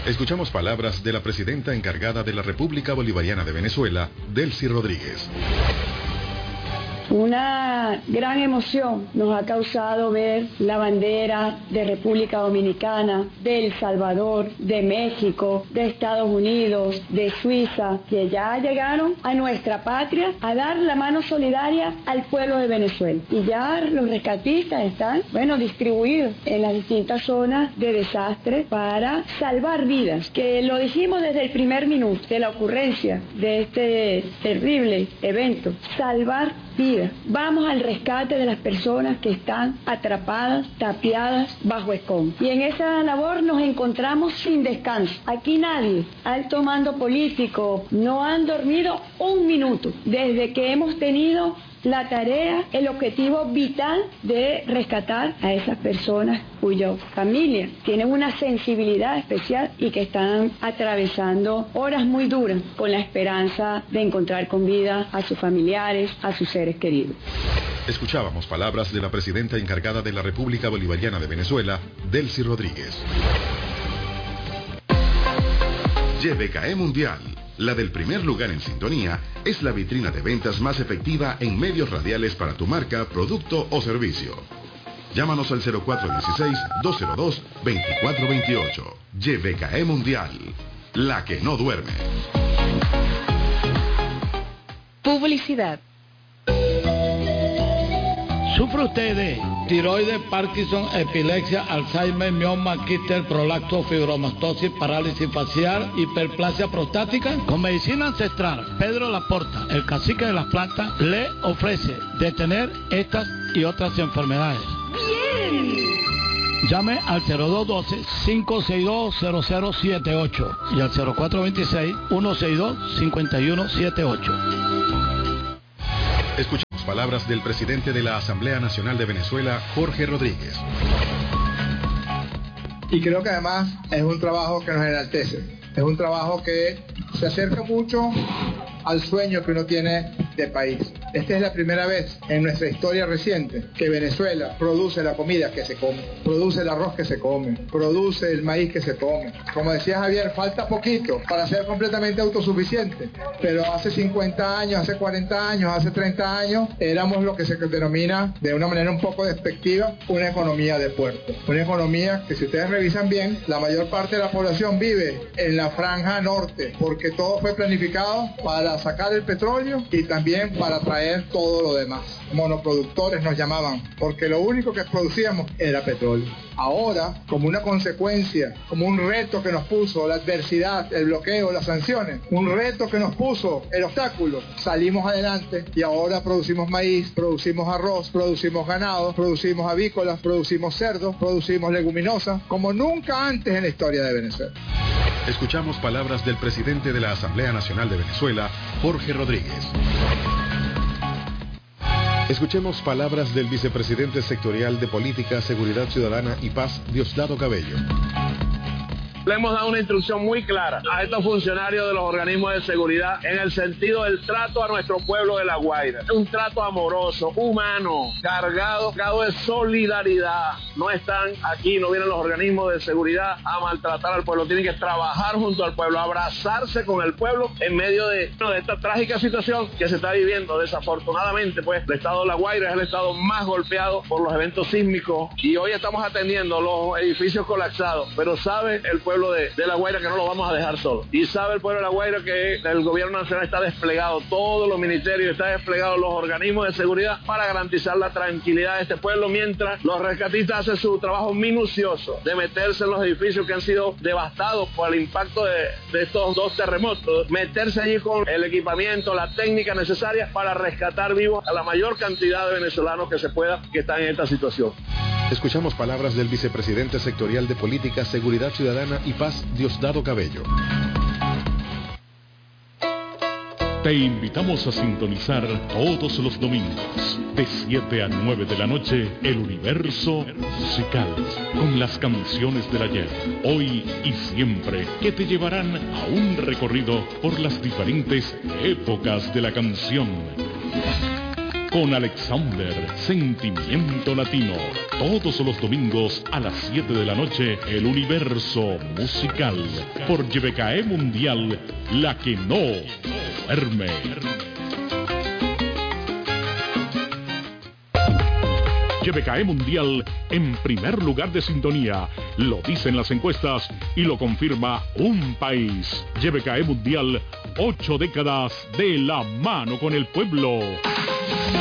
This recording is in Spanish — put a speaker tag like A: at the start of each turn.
A: Escuchamos palabras de la presidenta encargada de la República Bolivariana de Venezuela, Delcy Rodríguez.
B: Una gran emoción nos ha causado ver la bandera de República Dominicana, de El Salvador, de México, de Estados Unidos, de Suiza, que ya llegaron a nuestra patria a dar la mano solidaria al pueblo de Venezuela. Y ya los rescatistas están, distribuidos en las distintas zonas de desastre para salvar vidas, que lo dijimos desde el primer minuto de la ocurrencia de este terrible evento, salvar vidas. Vamos al rescate de las personas que están atrapadas, tapiadas bajo escombros. Y en esa labor nos encontramos sin descanso. Aquí nadie, alto mando político, no han dormido un minuto desde que hemos tenido la tarea, el objetivo vital de rescatar a esas personas cuyas familias tienen una sensibilidad especial y que están atravesando horas muy duras con la esperanza de encontrar con vida a sus familiares, a sus seres queridos.
A: Escuchábamos palabras de la presidenta encargada de la República Bolivariana de Venezuela, Delcy Rodríguez. YBKE Mundial, la del primer lugar en sintonía, es la vitrina de ventas más efectiva en medios radiales para tu marca, producto o servicio. Llámanos al 0416-202-2428. YBKE Mundial, la que no duerme.
C: Publicidad.
D: ¿Sufre usted de tiroides, Parkinson, epilepsia, Alzheimer, mioma, quiste, prolapso, fibromastosis, parálisis facial, hiperplasia prostática? Con medicina ancestral, Pedro Laporta, el cacique de las plantas, le ofrece detener estas y otras enfermedades.
C: ¡Bien!
D: Llame al 0212-562-0078 y al 0426-162-5178.
A: Escuchamos palabras del presidente de la Asamblea Nacional de Venezuela, Jorge Rodríguez.
E: Y creo que además es un trabajo que nos enaltece, es un trabajo que se acerca mucho al sueño que uno tiene de país. Esta es la primera vez en nuestra historia reciente que Venezuela produce la comida que se come, produce el arroz que se come, produce el maíz que se come. Como decía Javier, falta poquito para ser completamente autosuficiente, pero hace 50 años, hace 40 años, hace 30 años, éramos lo que se denomina, de una manera un poco despectiva, una economía de puerto. Una economía que, si ustedes revisan bien, la mayor parte de la población vive en la franja norte, porque todo fue planificado para sacar el petróleo y también para traer todo lo demás. Monoproductores nos llamaban, porque lo único que producíamos era petróleo. Ahora, como una consecuencia, como un reto que nos puso la adversidad, el bloqueo, las sanciones, un reto que nos puso el obstáculo, salimos adelante y ahora producimos maíz, producimos arroz, producimos ganado, producimos avícolas, producimos cerdos, producimos leguminosas, como nunca antes en la historia de Venezuela.
A: Escuchamos palabras del presidente de la Asamblea Nacional de Venezuela, Jorge Rodríguez. Escuchemos palabras del vicepresidente sectorial de Política, Seguridad Ciudadana y Paz, Diosdado Cabello.
F: Le hemos dado una instrucción muy clara a estos funcionarios de los organismos de seguridad en el sentido del trato a nuestro pueblo de La Guaira. Un trato amoroso, humano, cargado de solidaridad. No están aquí, no vienen los organismos de seguridad a maltratar al pueblo. Tienen que trabajar junto al pueblo, abrazarse con el pueblo en medio de esta trágica situación que se está viviendo. Desafortunadamente, pues, el estado de La Guaira es el estado más golpeado por los eventos sísmicos y hoy estamos atendiendo los edificios colapsados, pero sabe el pueblo de La Guaira que no lo vamos a dejar solo. Y sabe el pueblo de La Guaira que el gobierno nacional está desplegado, todos los ministerios, está desplegado los organismos de seguridad para garantizar la tranquilidad de este pueblo, mientras los rescatistas hacen su trabajo minucioso de meterse en los edificios que han sido devastados por el impacto de estos dos terremotos, meterse allí con el equipamiento, la técnica necesaria para rescatar vivos a la mayor cantidad de venezolanos que se pueda que están en esta situación.
A: Escuchamos palabras del vicepresidente sectorial de Política, Seguridad Ciudadana y Paz, Diosdado Cabello.
G: Te invitamos a sintonizar todos los domingos, de 7 a 9 de la noche, El Universo Musical, con las canciones del ayer, hoy y siempre, que te llevarán a un recorrido por las diferentes épocas de la canción. con Alexander, Sentimiento Latino. Todos los domingos a las 7 de la noche, El Universo Musical. Por YBKE Mundial, la que no duerme. YBKE Mundial en primer lugar de sintonía. Lo dicen las encuestas y lo confirma un país. YBKE Mundial, 8 décadas de la mano con el pueblo.